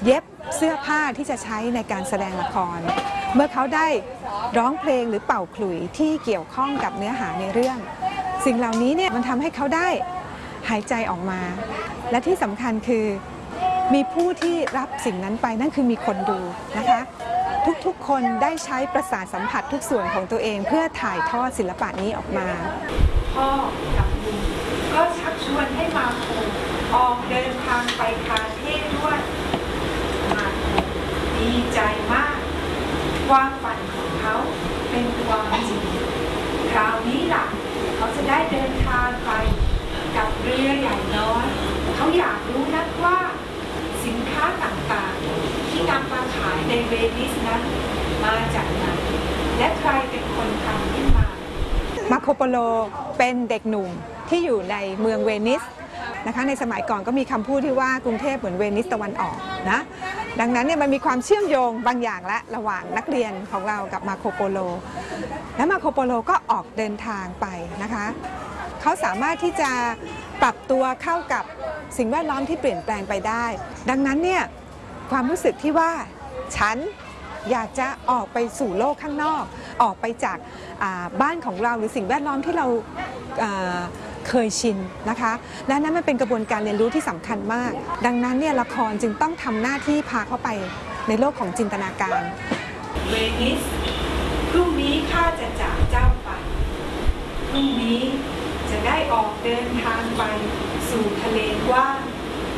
เย็บเสื้อผ้าที่จะใช้ในการแสดงละครเมื่อเขาได้ร้องเพลงหรือเป่าขลุ่ยที่เกี่ยวข้องกับเนื้อหาในเรื่องสิ่งเหล่านี้เนี่ยมันทำให้เขาได้หายใจออกมาและที่สำคัญคือมีผู้ที่รับสิ่งนั้นไปนั่นคือมีคนดูนะคะทุกๆคนได้ใช้ประสาทสัมผัสทุกส่วนของตัวเองเพื่อถ่ายทอดศิลปะนี้ออกมาพ่อกับลุงก็ชักชวนให้มาโคออกเดินทางไปคาเท่ด้วยมาโคดีใจมากความฝันของเขาเป็นความจริงคราวนี้ล่ะเขาจะได้เดินทางไปกับเรือใหญ่น้อยเขาอยากรู้นักว่าสินค้าต่างๆที่นำมาขายในเวนิสนั้นมาจากไหนและใครเป็นคนทำขึ้นมามาโคโปโลเป็นเด็กหนุ่มที่อยู่ในเมืองเวนิสนะคะในสมัยก่อนก็มีคำพูดที่ว่ากรุงเทพเหมือนเวนิสตะวันออกนะดังนั้นเนี่ยมันมีความเชื่อมโยงบางอย่างและระหว่างนักเรียนของเรากับมาโคโปโลและมาโคโปโลก็ออกเดินทางไปนะคะเขาสามารถที่จะปรับตัวเข้ากับสิ่งแวดล้อมที่เปลี่ยนแปลงไปได้ดังนั้นเนี่ยความรู้สึกที่ว่าฉันอยากจะออกไปสู่โลกข้างนอกออกไปจากบ้านของเราหรือสิ่งแวดล้อมที่เราเคยชินนะคะและนั้นมันเป็นกระบวนการเรียนรู้ที่สำคัญมากดังนั้นเนี่ยละครจึงต้องทำหน้าที่พาเข้าไปในโลกของจินตนาการเวนิสพรุ่งนี้ข้าจะจากเจ้าไปพรุ่งนี้จะได้ออกเดินทางไปสู่ทะเลกว้าง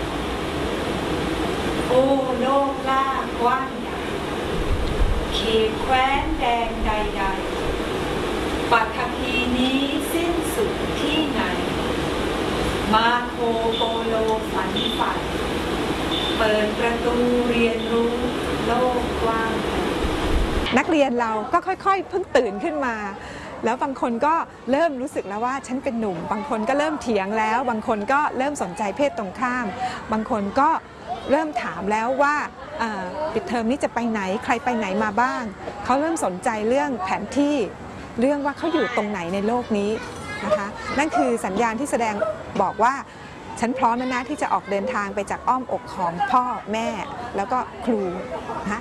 โอ้โลกล่ากว้างใหญ่เขตแคว้นแดงใดๆปัทภีนี้สิ้นสุดที่ไหนมาโคโปโลฝันใฝ่เปิดประตูเรียนรู้โลกกว้างนักเรียนเราก็ค่อยๆเพิ่งตื่นขึ้นมาแล้วบางคนก็เริ่มรู้สึกแล้วว่าฉันเป็นหนุ่มบางคนก็เริ่มเถียงแล้วบางคนก็เริ่มสนใจเพศตรงข้ามบางคนก็เริ่มถามแล้วว่าปิดเทอมนี้จะไปไหนใครไปไหนมาบ้างเขาเริ่มสนใจเรื่องแผนที่เรื่องว่าเขาอยู่ตรงไหนในโลกนี้นะคะนั่นคือสัญญาณที่แสดงบอกว่าฉันพร้อมแล้วนะที่จะออกเดินทางไปจากอ้อมอกของพ่อแม่แล้วก็ครูนะ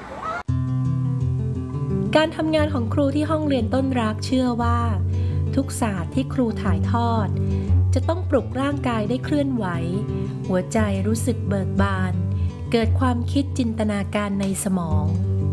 การทำงานของครูที่ห้องเรียนต้นรักเชื่อว่าทุกศาสตร์ที่ครูถ่ายทอดจะต้องปลุกร่างกายได้เคลื่อนไหวหัวใจรู้สึกเบิกบานเกิดความคิดจินตนาการในสมอง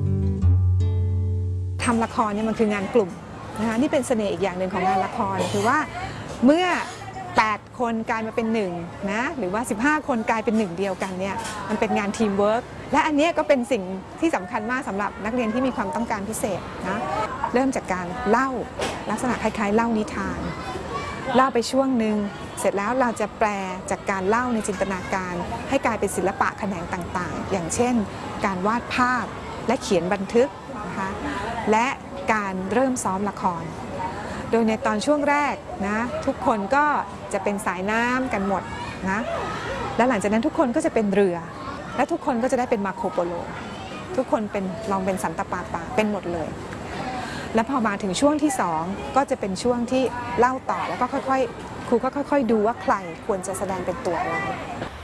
ทำละครเนี่ยมันคืองานกลุ่มนะคะนี่เป็นเสน่ห์อีกอย่างหนึ่งของงานละครคือว่าเมื่อ8คนกลายมาเป็น1นะหรือว่า15คนกลายเป็น1เดียวกันเนี่ยมันเป็นงานทีมเวิร์กและอันนี้ก็เป็นสิ่งที่สำคัญมากสำหรับนักเรียนที่มีความต้องการพิเศษนะเริ่มจากการเล่าลักษณะคล้ายๆเล่านิทานเล่าไปช่วงหนึ่งเสร็จแล้วเราจะแปลจากการเล่าในจินตนาการให้กลายเป็นศิลปะแขนงต่างๆอย่างเช่นการวาดภาพและเขียนบันทึกนะคะและการเริ่มซ้อมละครโดยในตอนช่วงแรกนะทุกคนก็จะเป็นสายน้ำกันหมดนะและหลังจากนั้นทุกคนก็จะเป็นเรือและทุกคนก็จะได้เป็นมาโคโปโลทุกคนเป็นลองเป็นสันตะปาปาเป็นหมดเลยและพอมาถึงช่วงที่2ก็จะเป็นช่วงที่เล่าต่อแล้วก็ค่อยๆครูก็ค่อยๆดูว่าใครควรจะแสดงเป็นตัวอะไร